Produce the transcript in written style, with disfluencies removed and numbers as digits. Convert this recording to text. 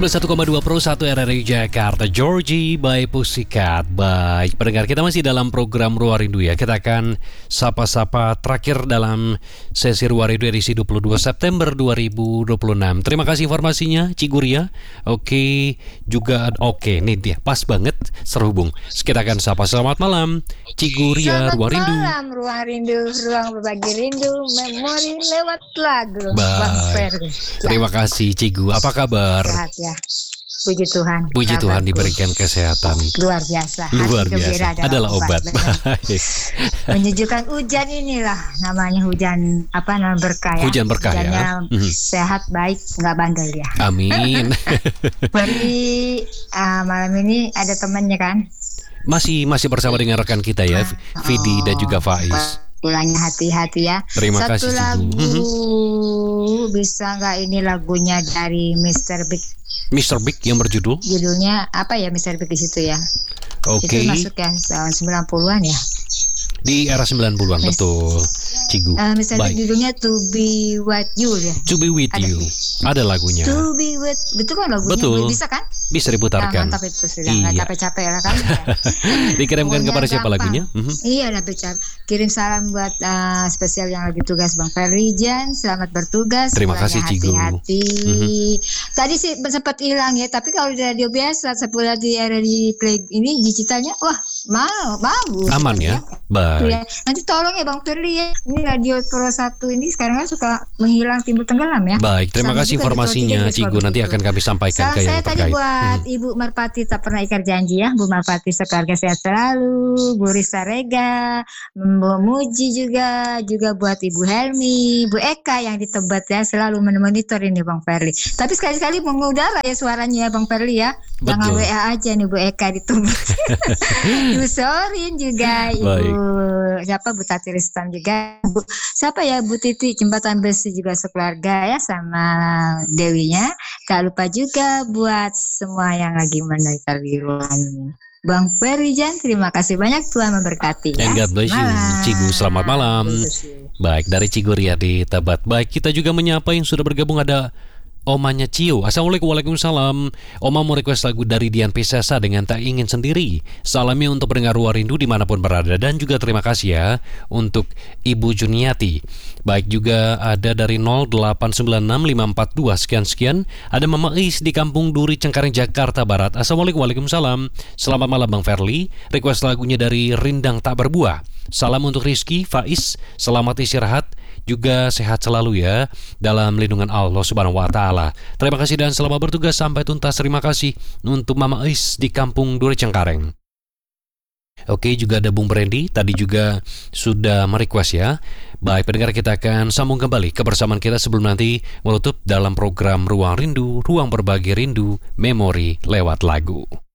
91,2 Pro 1 RRI Jakarta, Georgie by Pussycat. Baik, pendengar, kita masih dalam program Ruang Rindu ya. Kita akan sapa-sapa terakhir dalam sesi Ruang Rindu edisi 22 September 2026. Terima kasih informasinya, Ciguria. Oke, juga oke, nih dia pas banget serhubung. Kita akan sapa, selamat malam, Ciguria, Ruang Rindu. Selamat malam, Ruang Rindu, ruang berbagi rindu, memori lewat lagu. Baik, terima kasih Cigu. Apa kabar? Sehat ya, puji Tuhan. Puji Tuhan diberikan kesehatan. Luar biasa. Luar biasa. Adalah obat. Baik. Menyejukkan hujan inilah namanya hujan berkah ya. Hujan berkah ya. Sehat, baik, nggak bandel ya. Amin. Beri malam ini ada temannya kan? Masih bersama dengan rekan kita ya, Vidi dan juga Faiz. Pulangnya hati-hati ya. Terima kasih. Satu lagu bisa nggak ini lagunya dari Mr. Big? Mr. Big yang berjudul? Judulnya apa ya Mr. Big di situ ya? Oke. Itu masuk ya tahun 90-an ya. Di era 90-an, betul, Cigu. Mr. Big judulnya To Be With You ya. To Be With You. Ada lagunya. To Be With, betul kan lagunya? Betul. Bisa kan? Bisa diputarkan. Mantap itu sudah, nggak capek-capek lah kan. Dikirimkan kepada siapa lagunya? Iya, udah bicara. Kirim salam buat spesial yang lagi tugas Bang Ferlijan. Selamat bertugas. Terima kasih Cigu. Hati-hati. Tadi sih sempat hilang ya, tapi kalau di radio biasa, sebulan di era di play ini digitalnya, wah bagus. Aman ya. Baik. Ya. Nanti tolong ya Bang Ferli ya. Ini Radio Pro 1 ini sekarang kan suka menghilang timbul tenggelam ya. Baik, terima kasih informasinya Cigu. Nanti akan kami sampaikan ke yang terkait. Saya tadi buat Ibu Marpati tak pernah ikat janji ya. Bu Marpati sekeluarga sehat selalu. Bu Risa Rega, Bu Muji juga buat Ibu Helmi, Bu Eka yang di Tebet ya, selalu memonitor ini Bang Ferli. Tapi sekali-sekali mengudara ya suaranya ya Bang Ferli ya. Jangan WA aja nih Bu Eka di Tebet. Bu Sorin juga, Ibu siapa Bu Tati Ristan juga, siapa ya Bu Titi Jembatan Besi juga sekeluarga ya sama Dewinya. Tak lupa juga buat semua yang lagi mendengar di ruang Bang Ferlijan, terima kasih banyak, Tuhan memberkati ya. And God bless you, Cigu, selamat malam. Baik, dari Ciguria di Tebet. Baik, kita juga menyapa yang sudah bergabung, ada Omanya Cio. Assalamualaikum. Waalaikumsalam. Oma mau request lagu dari Dian Piscesa dengan Tak Ingin Sendiri. Salamnya untuk pendengar Ruang Rindu dimanapun berada. Dan juga terima kasih ya untuk Ibu Juniati. Baik, juga ada dari 0896542 sekian. Ada Mama Is di Kampung Duri, Cengkareng, Jakarta Barat. Assalamualaikum. Waalaikumsalam. Selamat malam Bang Ferli. Request lagunya dari Rindang Tak Berbuah. Salam untuk Rizky, Faiz. Selamat istirahat. Juga sehat selalu ya dalam lindungan Allah Subhanahu wa Ta'ala. Terima kasih dan selamat bertugas sampai tuntas. Terima kasih untuk Mama Is di Kampung Duri Cengkareng. Oke, juga ada Bung Brandy tadi juga sudah merequest ya. Baik, pendengar, kita akan sambung kembali kebersamaan kita sebelum nanti menutup dalam program Ruang Rindu, ruang berbagi rindu, memori lewat lagu.